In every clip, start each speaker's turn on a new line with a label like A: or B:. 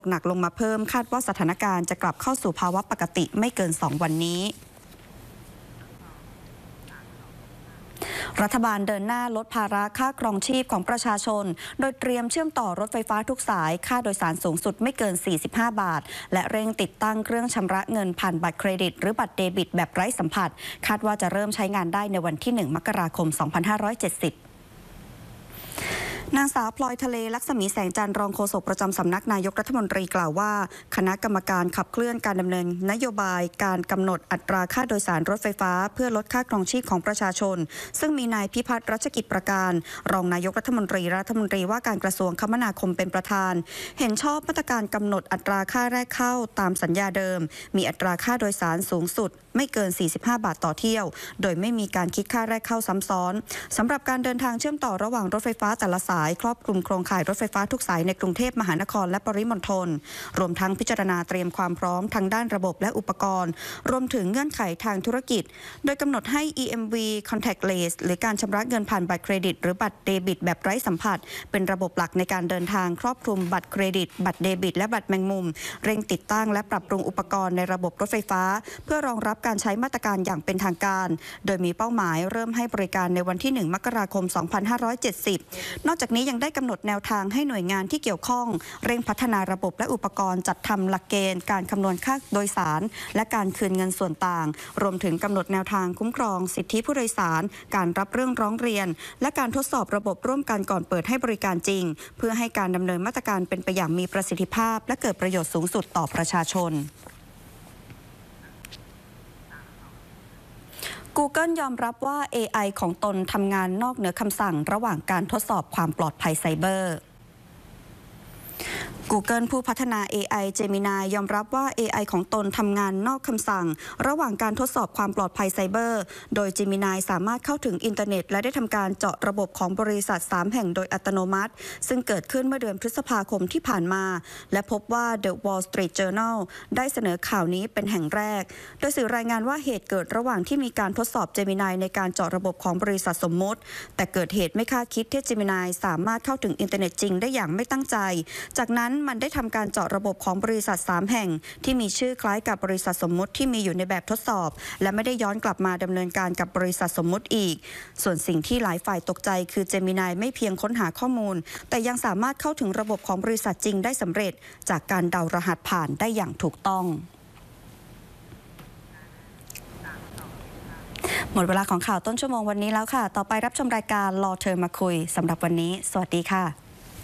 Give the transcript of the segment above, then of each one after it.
A: หนักลงมาเพิ่มคาดว่าสถานการณ์จะกลับเข้าสู่ภาวะปกติไม่เกิน2 วันนี้รัฐบาลเดินหน้าลดภาระค่าครองชีพของประชาชนโดยเตรียมเชื่อมต่อรถไฟฟ้าทุกสายค่าโดยสารสูงสุดไม่เกิน45 บาทและเร่งติดตั้งเครื่องชำระเงินผ่านบัตรเครดิตหรือบัตรเดบิตแบบไร้สัมผัสคาดว่าจะเริ่มใช้งานได้ในวันที่1 มกราคม 2570นางสาวพลอยทะเลลักษมีแสงจันทร์รองโฆษกประจำสำนักนายกรัฐมนตรีกล่าวว่าคณะกรรมการขับเคลื่อนการดำเนินนโยบายการกำหนดอัตราค่าโดยสารรถไฟฟ้าเพื่อลดค่าครองชีพของประชาชนซึ่งมีนายพิพัฒน์รัชกิจประการรองนายกรัฐมนตรีว่าการกระทรวงคมนาคมเป็นประธานเห็นชอบมาตรการกำหนดอัตราค่าแรกเข้าตามสัญญาเดิมมีอัตราค่าโดยสารสูงสุดไม่เกิน45 บาทต่อเที่ยวโดยไม่มีการคิดค่าแรกเข้าซ้ำซ้อนสำหรับการเดินทางเชื่อมต่อระหว่างรถไฟฟ้าแต่ละสายครอบคลุมโครงข่ายรถไฟฟ้าทุกสายในกรุงเทพมหานครและปริมณฑลรวมทั้งพิจารณาเตรียมความพร้อมทางด้านระบบและอุปกรณ์รวมถึงเงื่อนไขทางธุรกิจโดยกำหนดให้ EMV Contactless หรือการชำระเงินผ่านบัตรเครดิตหรือบัตรเดบิตแบบไร้สัมผัสเป็นระบบหลักในการเดินทางครอบคลุมบัตรเครดิตบัตรเดบิตและบัตรแมงมุมเร่งติดตั้งและปรับปรุงอุปกรณ์ในระบบรถไฟฟ้าเพื่อรองรับการใช้มาตรการอย่างเป็นทางการโดยมีเป้าหมายเริ่มให้บริการในวันที่1 มกราคม 2570นอกจากนี้ยังได้กำหนดแนวทางให้หน่วยงานที่เกี่ยวข้องเร่งพัฒนาระบบและอุปกรณ์จัดทำหลักเกณฑ์การคำนวณค่าโดยสารและการคืนเงินส่วนต่างรวมถึงกำหนดแนวทางคุ้มครองสิทธิผู้โดยสารการรับเรื่องร้องเรียนและการทดสอบระบบร่วมกันก่อนเปิดให้บริการจริงเพื่อให้การดำเนินมาตรการเป็นไปอย่างมีประสิทธิภาพและเกิดประโยชน์สูงสุดต่อประชาชนGoogle ยอมรับว่า AI ของตนทำงานนอกเหนือคำสั่งระหว่างการทดสอบความปลอดภัยไซเบอร์ Google ผู้พัฒนา AI Gemini ยอมรับว่า AI ของตนทำงานนอกคำสั่งระหว่างการทดสอบความปลอดภัยไซเบอร์โดย Gemini สามารถเข้าถึงอินเทอร์เน็ตและได้ทำการเจาะระบบของบริษัท3 แห่งโดยอัตโนมัติซึ่งเกิดขึ้นเมื่อเดือนพฤษภาคมที่ผ่านมาและพบว่า The Wall Street Journal ได้เสนอข่าวนี้เป็นแห่งแรกโดยสื่อรายงานว่าเหตุเกิดระหว่างที่มีการทดสอบ Gemini ในการเจาะระบบของบริษัทสมมติแต่เกิดเหตุไม่คาดคิดที่ Gemini สามารถเข้าถึงอินเทอร์เน็ตจริงได้อย่างไม่ตั้งใจจากนั้นมันได้ทำการเจาะระบบของบริษัท3 แห่งที่มีชื่อคล้ายกับบริษัทสมมุติที่มีอยู่ในแบบทดสอบและไม่ได้ย้อนกลับมาดำเนินการกับบริษัทสมมุติอีกส่วนสิ่งที่หลายฝ่ายตกใจคือ Gemini ไม่เพียงค้นหาข้อมูลแต่ยังสามารถเข้าถึงระบบของบริษัทจริงได้สำเร็จจากการเดารหัสผ่านได้อย่างถูกต้องหมดเวลาของข่าวต้นชั่วโมงวันนี้แล้วค่ะต่อไปรับชมรายการรอเธอมาคุยสำหรับวันนี้สวัสดีค่ะ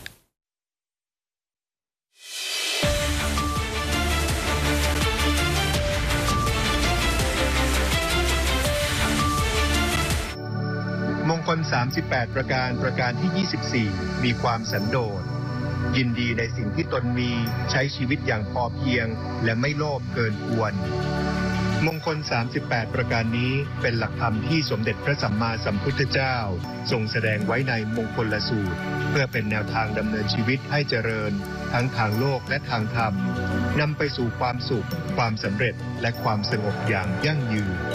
B: มงคล38ประการที่24มีความสันโดษยินดีในสิ่งที่ตนมีใช้ชีวิตอย่างพอเพียงและไม่โลภเกินควรมงคล38ประการนี้เป็นหลักธรรมที่สมเด็จพระสัมมาสัมพุทธเจ้าทรงแสดงไว้ในมงคลสูตรเพื่อเป็นแนวทางดำเนินชีวิตให้เจริญทั้งทางโลกและทางธรรมนำไปสู่ความสุขความสำเร็จและความสงบอย่างยั่งยืน